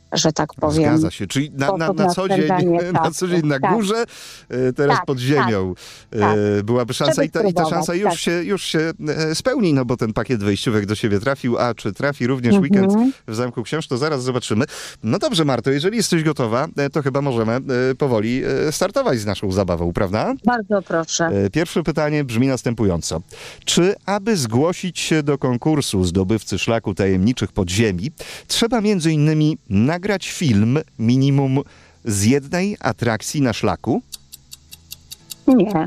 że tak powiem. Zgadza się, czyli na co dzień na górze, teraz pod ziemią byłaby szansa i ta szansa już się spełni, no bo ten pakiet wejściówek do siebie trafił, a czy trafi również weekend w Zamku Książ, to zaraz zobaczymy. No dobrze, Marto, jeżeli jesteś gotowa, to chyba możemy powoli startować z naszą zabawą, prawda? Bardzo proszę. Pierwsze pytanie brzmi następująco. Czy aby zgłosić się do konkursu zdobywcy szlaku tajemniczych podziemi, trzeba między innymi nagrać film minimum z jednej atrakcji na szlaku? Nie.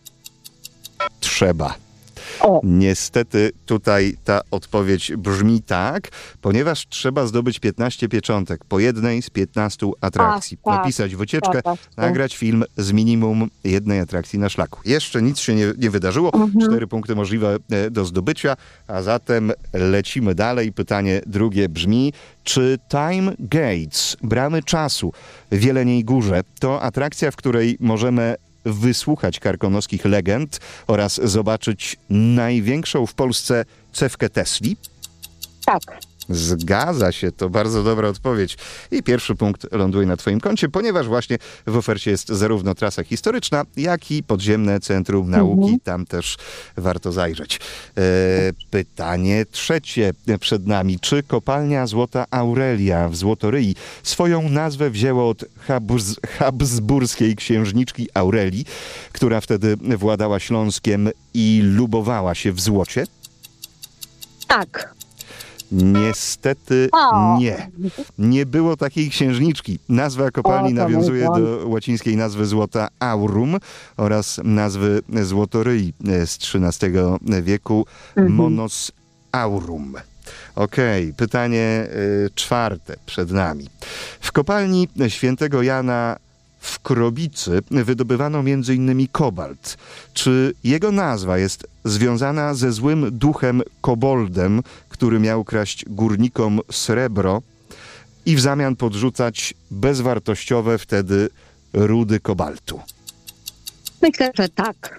Trzeba. Niestety tutaj ta odpowiedź brzmi tak, ponieważ trzeba zdobyć 15 pieczątek po jednej z 15 atrakcji. Napisać wycieczkę, nagrać film z minimum jednej atrakcji na szlaku. Jeszcze nic się nie wydarzyło. 4 punkty możliwe do zdobycia, a zatem lecimy dalej. Pytanie drugie brzmi, czy Time Gates, bramy czasu w Jeleniej Górze, to atrakcja, w której możemy wysłuchać karkonoskich legend oraz zobaczyć największą w Polsce cewkę Tesli? Tak. Zgadza się, to bardzo dobra odpowiedź. I pierwszy punkt ląduje na twoim koncie, ponieważ właśnie w ofercie jest zarówno trasa historyczna, jak i podziemne Centrum Nauki. Tam też warto zajrzeć. Pytanie trzecie przed nami. Czy kopalnia Złota Aurelia w Złotoryi swoją nazwę wzięła od habsburskiej księżniczki Aurelii, która wtedy władała Śląskiem i lubowała się w złocie? Tak. Niestety nie. Nie było takiej księżniczki. Nazwa kopalni nawiązuje do łacińskiej nazwy złota aurum oraz nazwy Złotoryi z XIII wieku monos aurum. Okej, pytanie czwarte przed nami. W kopalni Świętego Jana w Krobicy wydobywano m.in. kobalt. Czy jego nazwa jest związana ze złym duchem koboldem, który miał kraść górnikom srebro i w zamian podrzucać bezwartościowe wtedy rudy kobaltu? Myślę, że tak.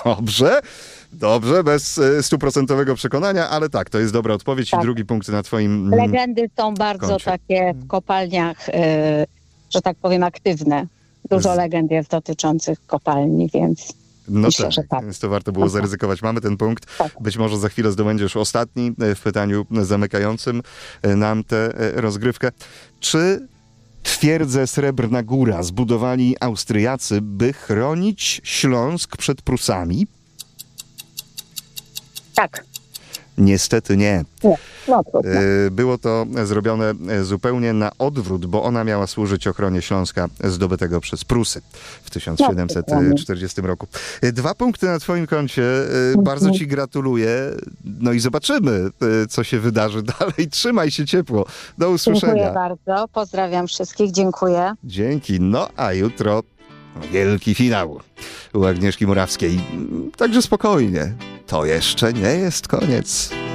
Dobrze, bez 100% przekonania, ale tak, to jest dobra odpowiedź i drugi punkt na twoim legendy są bardzo koncie. takie w kopalniach, że tak powiem, aktywne. Dużo legend jest dotyczących kopalni, więc myślę, że tak. Więc to warto było zaryzykować. Mamy ten punkt. Być może za chwilę zdobędziesz ostatni w pytaniu zamykającym nam tę rozgrywkę. Czy twierdzę Srebrna Góra zbudowali Austriacy, by chronić Śląsk przed Prusami? Tak. Niestety nie. No, było to zrobione zupełnie na odwrót, bo ona miała służyć ochronie Śląska zdobytego przez Prusy w 1740 roku. 2 punkty na twoim koncie. Bardzo ci gratuluję. No i zobaczymy, co się wydarzy dalej. Trzymaj się ciepło. Do usłyszenia. Dziękuję bardzo. Pozdrawiam wszystkich. Dziękuję. Dzięki. No a jutro wielki finał u Agnieszki Murawskiej. Także spokojnie. To jeszcze nie jest koniec.